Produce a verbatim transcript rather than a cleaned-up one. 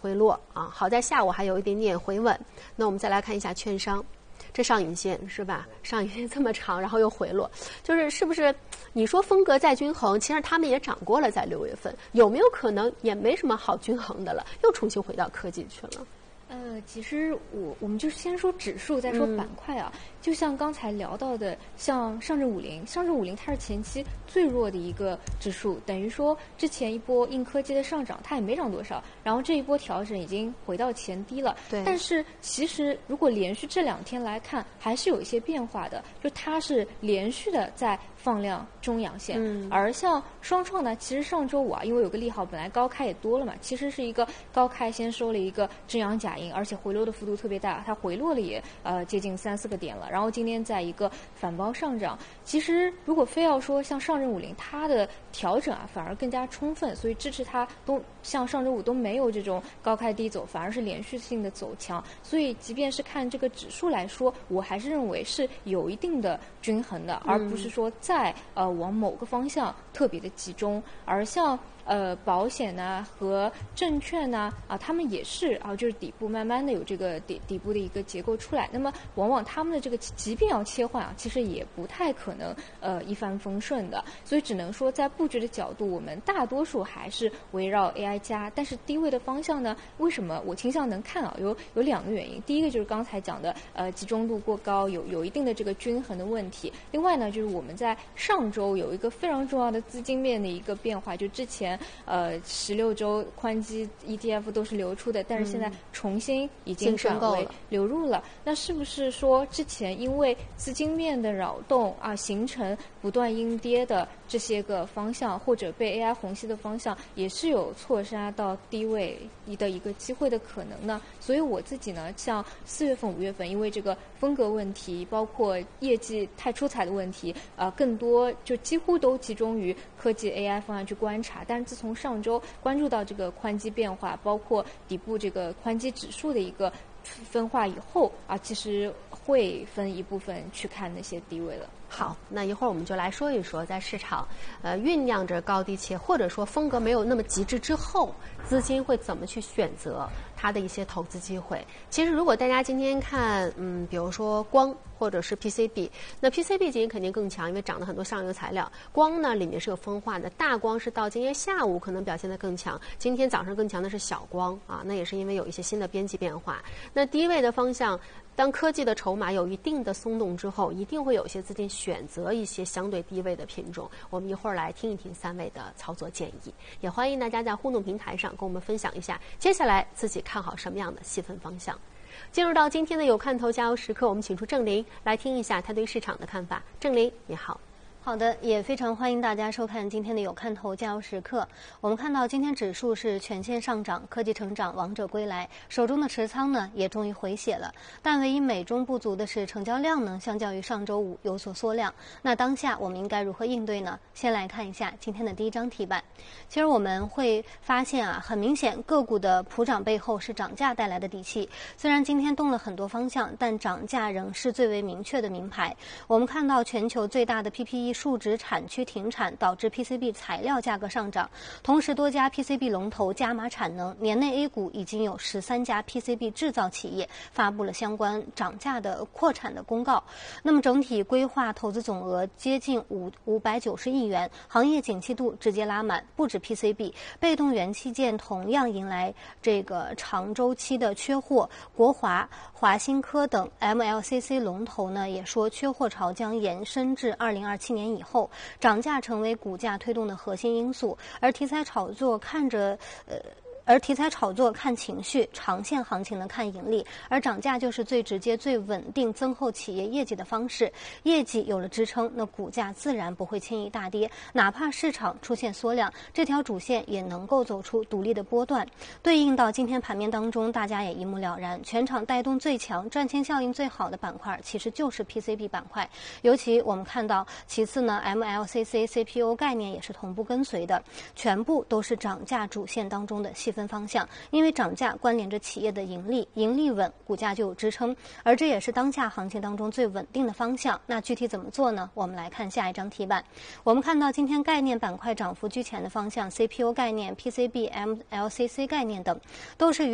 回落啊，好在下午还有一点点回稳。那我们再来看一下券商。这上影线是吧？上影线这么长，然后又回落，就是是不是？你说风格再均衡，其实他们也涨过了，在六月份，有没有可能也没什么好均衡的了，又重新回到科技去了？ 呃，其实我我们就先说指数，再说板块啊。嗯、就像刚才聊到的，像上证五零，上证五零它是前期最弱的一个指数，等于说之前一波硬科技的上涨，它也没涨多少，然后这一波调整已经回到前低了。 对。 但是其实如果连续这两天来看，还是有一些变化的，就它是连续的在放量中阳线， 嗯， 而像双创呢，其实上周五啊，因为有个利好，本来高开也多了嘛，其实是一个高开先收了一个真阳假阴，而且回落的幅度特别大，它回落了也呃接近三四个点了，然后今天在一个反包上涨。其实如果非要说像上证五零，它的调整啊反而更加充分，所以支持它都像上周五都没有这种高开低走，反而是连续性的走强。所以即便是看这个指数来说，我还是认为是有一定的均衡的，而不是说再在呃往某个方向特别的集中，而像呃保险呐和证券呐啊，他们也是啊，就是底部慢慢的有这个底底部的一个结构出来。那么往往他们的这个即便要切换啊，其实也不太可能呃一帆风顺的。所以只能说在布局的角度，我们大多数还是围绕 A I 加，但是低位的方向呢，为什么我倾向能看啊？有有两个原因，第一个就是刚才讲的呃集中度过高，有有一定的这个均衡的问题。另外呢，就是我们在上周有一个非常重要的资金面的一个变化，就之前呃十六周宽基 E T F 都是流出的，但是现在重新已经转为流入了。那是不是说之前因为资金面的扰动啊，形成不断阴跌的这些个方向，或者被 A I 虹吸的方向，也是有错杀到低位的一个机会的可能呢？所以我自己呢，像四月份、五月份，因为这个风格问题，包括业绩太出彩的问题，呃，更多就几乎都集中于科技 A I 方向去观察。但是自从上周关注到这个宽基变化，包括底部这个宽基指数的一个分化以后啊，其实会分一部分去看那些低位了。 好，那一会儿我们就来说一说，在市场呃酝酿着高低切，或者说风格没有那么极致之后，资金会怎么去选择它的一些投资机会。其实如果大家今天看，嗯，比如说光或者是 P C B， 那 P C B 今天肯定更强，因为涨了很多上游材料。光呢里面是有分化的，大光是到今天下午可能表现得更强，今天早上更强的是小光啊，那也是因为有一些新的边际变化。那低位的方向，当科技的筹码有一定的松动之后，一定会有一些资金选择一些相对低位的品种。我们一会儿来听一听三位的操作建议，也欢迎大家在互动平台上跟我们分享一下接下来自己看好什么样的细分方向。进入到今天的有看头加油时刻，我们请出郑林来听一下他对市场的看法。郑林，你好。 好的，也非常欢迎大家收看今天的有看头加油时刻。我们看到今天指数是全线上涨，科技成长王者归来，手中的持仓呢也终于回血了。但唯一美中不足的是成交量呢，相较于上周五有所缩量。那当下我们应该如何应对呢？先来看一下今天的第一张题板。其实我们会发现啊，很明显个股的普涨背后是涨价带来的底气。虽然今天动了很多方向，但涨价仍是最为明确的名牌。我们看到全球最大的 P P E数值产区停产，导致 P C B 材料价格上涨。同时，多家 P C B 龙头加码产能，年内 A 股已经有十三家 P C B 制造企业发布了相关涨价的扩产的公告。那么，整体规划投资总额接近五五百九十亿元，行业景气度直接拉满。不止 P C B， 被动元器件同样迎来这个长周期的缺货。国华、华新科等 M L C C 龙头呢，也说缺货潮将延伸至二零二七年以后，涨价成为股价推动的核心因素，而题材炒作看着呃。而题材炒作看情绪，长线行情呢看盈利，而涨价就是最直接、最稳定增厚企业业绩的方式。业绩有了支撑，那股价自然不会轻易大跌，哪怕市场出现缩量，这条主线也能够走出独立的波段。对应到今天盘面当中，大家也一目了然，全场带动最强、赚钱效应最好的板块其实就是 P C B 板块。尤其我们看到，其次呢 M L C C、C P O 概念也是同步跟随的，全部都是涨价主线当中的细分方向，因为涨价关联着企业的盈利，盈利稳，股价就有支撑，而这也是当下行情当中最稳定的方向。那具体怎么做呢？我们来看下一张题板。我们看到今天概念板块涨幅居前的方向 ，C P O 概念、P C B、M L C C 概念等，都是与